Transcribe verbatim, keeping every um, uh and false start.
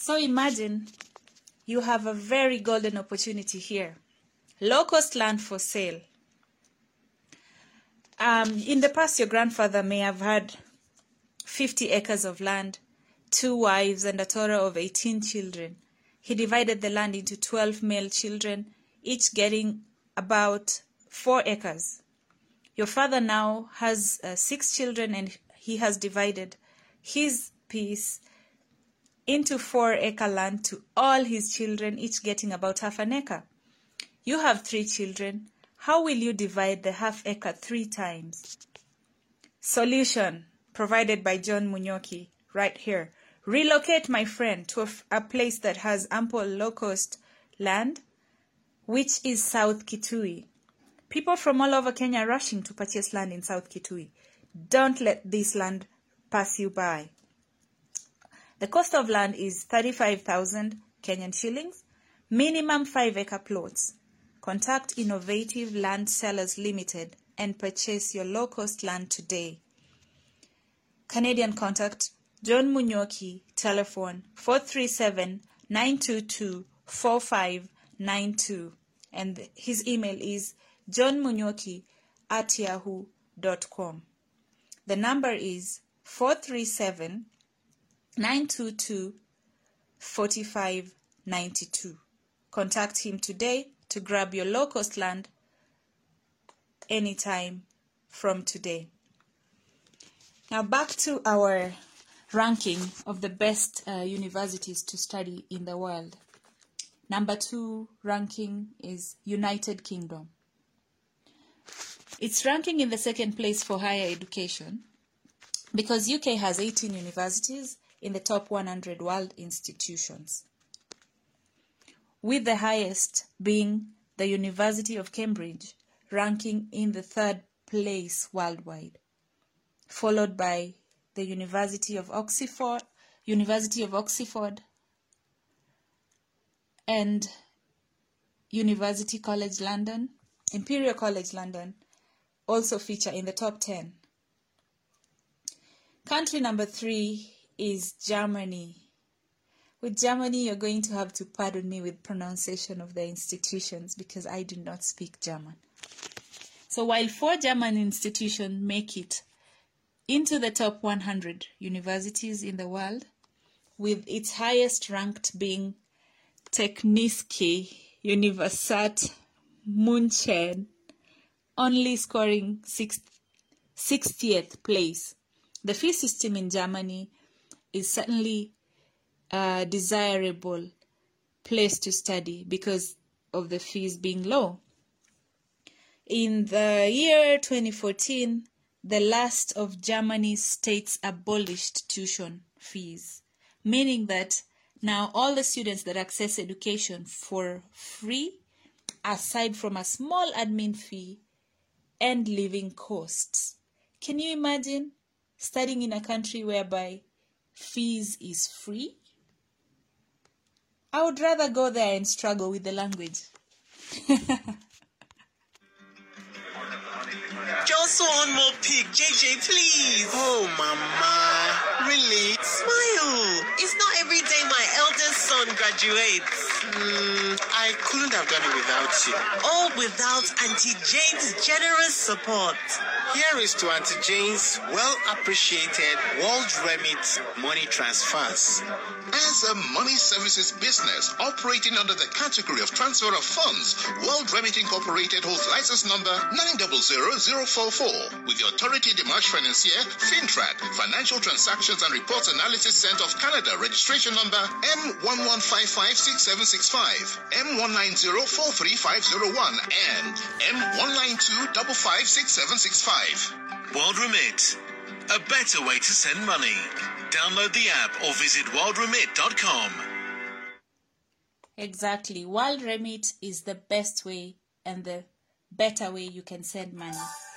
So imagine you have a very golden opportunity here. Low-cost land for sale. Um, in the past, your grandfather may have had fifty acres of land, two wives, and a total of eighteen children. He divided the land into twelve male children, each getting about four acres. Your father now has uh, six children, and he has divided his piece into four acre land to all his children, each getting about half an acre. You have three children. How will you divide the half acre three times? Solution provided by John Munyoki right here. Relocate my friend to a, a place that has ample low-cost land, which is South Kitui. People from all over Kenya are rushing to purchase land in South Kitui. Don't let this land pass you by. The cost of land is thirty-five thousand Kenyan shillings, minimum five acre plots. Contact Innovative Land Sellers Limited and purchase your low-cost land today. Canadian contact John Munyoki, telephone four three seven, nine two two, four five nine two, and his email is johnmunyoki at yahoo dot com. The number is four three seven, nine two two, four five nine two. Contact him today to grab your low-cost land anytime from today. Now back to our ranking of the best uh, universities to study in the world. Number two ranking is United Kingdom. It's ranking in the second place for higher education because U K has eighteen universities in the top one hundred world institutions, with the highest being the University of Cambridge, ranking in the third place worldwide, followed by the University of Oxford, University of Oxford, and University College London, Imperial College London, also feature in the top ten. Country number three is Germany. With Germany, you're going to have to pardon me with pronunciation of the institutions because I do not speak German. So while four German institutions make it into the top one hundred universities in the world, with its highest ranked being Technische Universität München, only scoring sixtieth place. The fee system in Germany is certainly a desirable place to study because of the fees being low. In the year twenty fourteen, the last of Germany's states abolished tuition fees, meaning that now all the students that access education for free, aside from a small admin fee and living costs. Can you imagine studying in a country whereby fees is free? I would rather go there and struggle with the language. Just one more pic, J J, please. Oh, Mama. Really? Smile. It's not every day my eldest son graduates. Mm, I couldn't have done it without you. All without Auntie Jane's generous support. Here is to Auntie Jane's well-appreciated World Remit money transfers. As a money services business operating under the category of transfer of funds, World Remit Incorporated holds license number nine zero zero zero four four with the Autorité des Marchés Financiers, FINTRAC, Financial Transactions and Reports Analysis Center of Canada, registration number M one one five five six seven six five, M one nine zero four three five zero one, and M one nine two five five six seven six five. World Remit, a better way to send money. Download the app or visit world remit dot com. Exactly. World Remit is the best way and the better way you can send money.